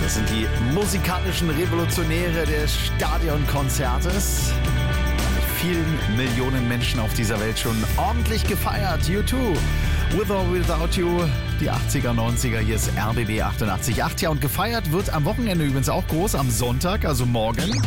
Das sind die musikalischen Revolutionäre des Stadionkonzertes. Mit vielen Millionen Menschen auf dieser Welt schon ordentlich gefeiert. U2, With or Without You, die 80er, 90er. Hier ist RBB 88.8. Ja, und gefeiert wird am Wochenende übrigens auch groß, am Sonntag, also morgen.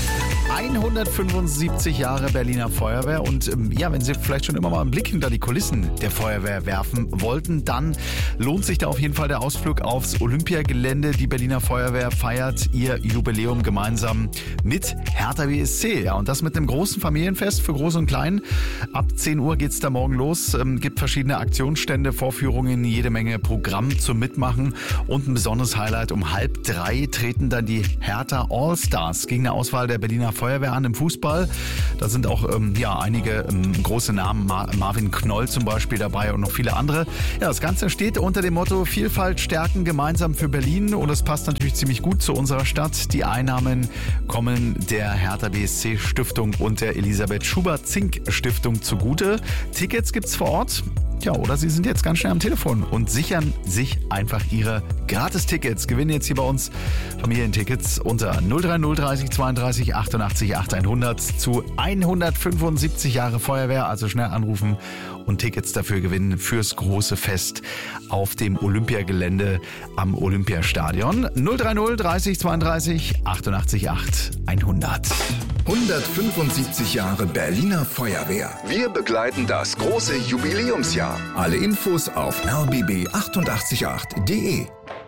175 Jahre Berliner Feuerwehr und ja, wenn Sie vielleicht schon immer mal einen Blick hinter die Kulissen der Feuerwehr werfen wollten, dann lohnt sich da auf jeden Fall der Ausflug aufs Olympiagelände. Die Berliner Feuerwehr feiert ihr Jubiläum gemeinsam mit Hertha BSC. Ja, und das mit einem großen Familienfest für Groß und Klein. Ab 10 Uhr geht's da morgen los. Gibt verschiedene Aktionsstände, Vorführungen, jede Menge Programm zum Mitmachen und ein besonderes Highlight. Um 2:30 treten dann die Hertha All-Stars gegen eine Auswahl der Berliner Feuerwehr an im Fußball. Da sind auch einige große Namen, Marvin Knoll zum Beispiel dabei und noch viele andere. Ja, das Ganze steht unter dem Motto Vielfalt stärken gemeinsam für Berlin und es passt natürlich ziemlich gut zu unserer Stadt. Die Einnahmen kommen der Hertha BSC Stiftung und der Elisabeth Schubert-Zink Stiftung zugute. Tickets gibt's vor Ort. Ja, oder Sie sind jetzt ganz schnell am Telefon und sichern sich einfach Ihre Gratis-Tickets. Gewinnen jetzt hier bei uns Familientickets unter 030 30 32 88 8100 zu 175 Jahre Feuerwehr. Also schnell anrufen und Tickets dafür gewinnen fürs große Fest auf dem Olympiagelände am Olympiastadion. 030 30 32 88 100. 175 Jahre Berliner Feuerwehr. Wir begleiten das große Jubiläumsjahr. Alle Infos auf rbb888.de.